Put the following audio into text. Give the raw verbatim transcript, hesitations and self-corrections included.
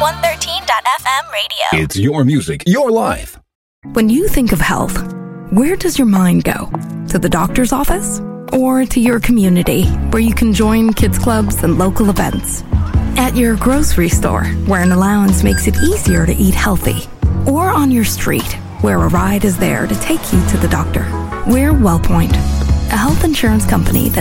one thirteen dot f m radio. It's your music, your life. When you think of health, where does your mind go? To the doctor's office? Or to your community, where you can join kids clubs and local events? At your grocery store, where an allowance makes it easier to eat healthy? Or on your street, where a ride is there to take you to the doctor? We're WellPoint, a health insurance company that